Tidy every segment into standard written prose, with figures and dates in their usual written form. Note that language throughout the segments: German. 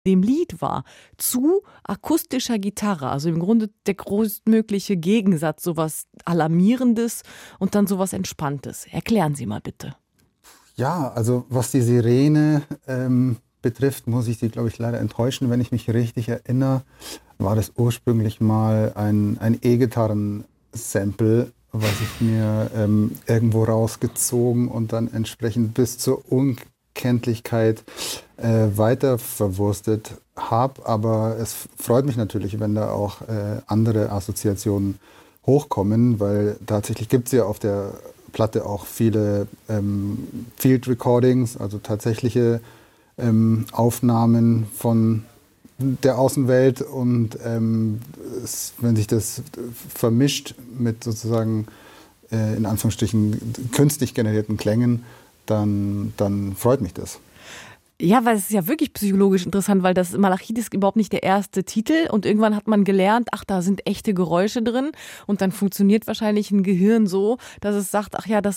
dem Lied war, zu akustischer Gitarre. Also im Grunde der größtmögliche Gegensatz, sowas Alarmierendes und dann sowas Entspanntes. Erklären Sie mal bitte. Ja, also was die Sirene betrifft, muss ich Sie, glaube ich, leider enttäuschen. Wenn ich mich richtig erinnere, war das ursprünglich mal ein E-Gitarren-Sample, was ich mir irgendwo rausgezogen und dann entsprechend bis zur Unkenntlichkeit weiter verwurstet habe. Aber es freut mich natürlich, wenn da auch andere Assoziationen hochkommen, weil tatsächlich gibt es ja auf der Platte auch viele Field Recordings, also tatsächliche Aufnahmen von der Außenwelt, und wenn sich das vermischt mit sozusagen in Anführungsstrichen künstlich generierten Klängen, dann freut mich das. Ja, weil es ist ja wirklich psychologisch interessant, weil das Malachit ist überhaupt nicht der erste Titel und irgendwann hat man gelernt, ach, da sind echte Geräusche drin und dann funktioniert wahrscheinlich ein Gehirn so, dass es sagt, ach ja, das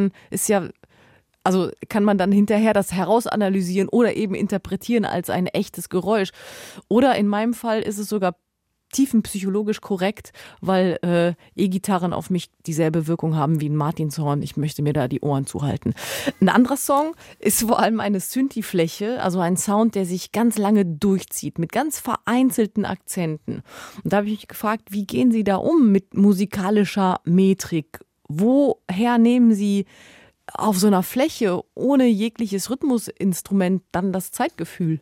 also kann man dann hinterher das herausanalysieren oder eben interpretieren als ein echtes Geräusch. Oder in meinem Fall ist es sogar tiefenpsychologisch korrekt, weil E-Gitarren auf mich dieselbe Wirkung haben wie ein Martinshorn. Ich möchte mir da die Ohren zuhalten. Ein anderer Song ist vor allem eine Synthi-Fläche, also ein Sound, der sich ganz lange durchzieht, mit ganz vereinzelten Akzenten. Und da habe ich mich gefragt, wie gehen Sie da um mit musikalischer Metrik? Woher nehmen Sie auf so einer Fläche ohne jegliches Rhythmusinstrument dann das Zeitgefühl?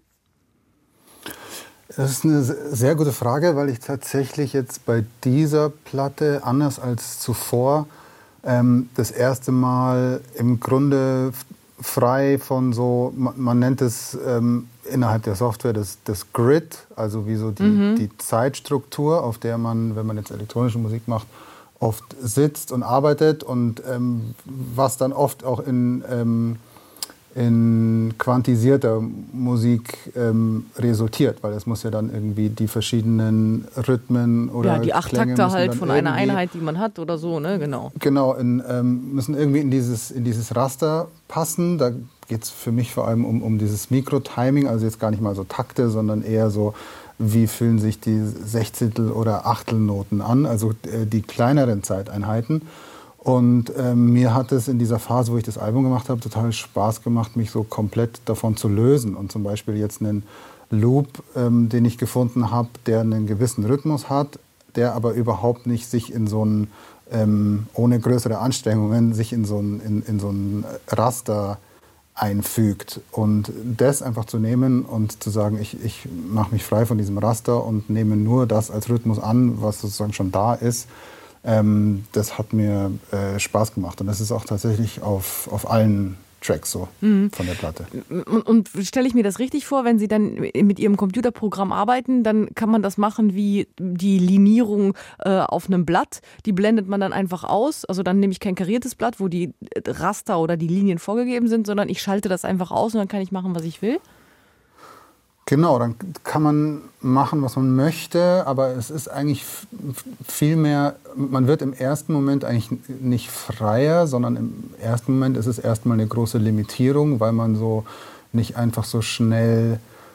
Das ist eine sehr gute Frage, weil ich tatsächlich jetzt bei dieser Platte, anders als zuvor, das erste Mal im Grunde frei von so, man nennt es innerhalb der Software das Grid, also wie so die Zeitstruktur, auf der man, wenn man jetzt elektronische Musik macht, oft sitzt und arbeitet und was dann oft auch in quantisierter Musik resultiert, weil es muss ja dann irgendwie die verschiedenen Rhythmen oder die 8 Klänge Takte halt dann von einer Einheit, die man hat oder so, ne? Genau. Genau, müssen irgendwie in dieses Raster passen. Da geht es für mich vor allem um dieses Mikrotiming, also jetzt gar nicht mal so Takte, sondern eher so, wie fühlen sich die Sechzehntel- oder Achtelnoten an, also die kleineren Zeiteinheiten. Und mir hat es in dieser Phase, wo ich das Album gemacht habe, total Spaß gemacht, mich so komplett davon zu lösen. Und zum Beispiel jetzt einen Loop, den ich gefunden habe, der einen gewissen Rhythmus hat, der aber überhaupt nicht sich in so einen, ohne größere Anstrengungen, sich in so ein Raster einfügt. Und das einfach zu nehmen und zu sagen, ich mache mich frei von diesem Raster und nehme nur das als Rhythmus an, was sozusagen schon da ist, das hat mir Spaß gemacht. Und das ist auch tatsächlich auf allen Tracks so von der Platte. Und stelle ich mir das richtig vor, wenn Sie dann mit Ihrem Computerprogramm arbeiten, dann kann man das machen wie die Linierung auf einem Blatt. Die blendet man dann einfach aus. Also dann nehme ich kein kariertes Blatt, wo die Raster oder die Linien vorgegeben sind, sondern ich schalte das einfach aus und dann kann ich machen, was ich will. Genau, dann kann man machen, was man möchte, aber es ist eigentlich viel mehr, man wird im ersten Moment eigentlich nicht freier, sondern im ersten Moment ist es erstmal eine große Limitierung, weil man so nicht einfach so schnell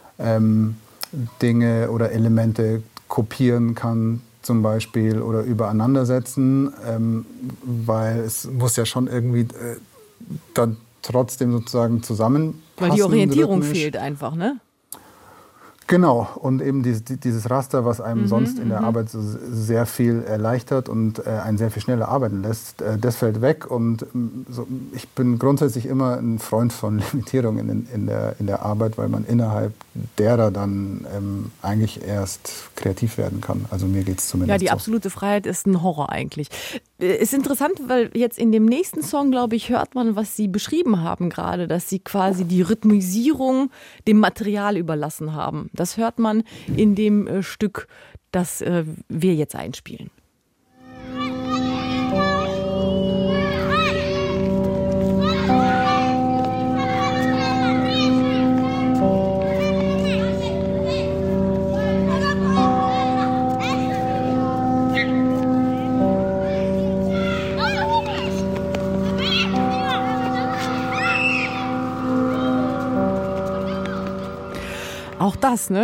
Dinge oder Elemente kopieren kann zum Beispiel oder übereinandersetzen, weil es muss ja schon irgendwie dann trotzdem sozusagen zusammenpassen. Weil die Orientierung fehlt einfach, ne? Genau, und eben dieses Raster, was einem sonst in der Arbeit so sehr viel erleichtert und einen sehr viel schneller arbeiten lässt, das fällt weg. Und so, ich bin grundsätzlich immer ein Freund von Limitierungen in der Arbeit, weil man innerhalb derer dann eigentlich erst kreativ werden kann. Also mir geht es zumindest Ja, die absolute Freiheit ist ein Horror eigentlich. Ist interessant, weil jetzt in dem nächsten Song, glaube ich, hört man, was Sie beschrieben haben gerade, dass Sie quasi die Rhythmisierung dem Material überlassen haben. Das hört man in dem Stück, das wir jetzt einspielen. Auch das, ne?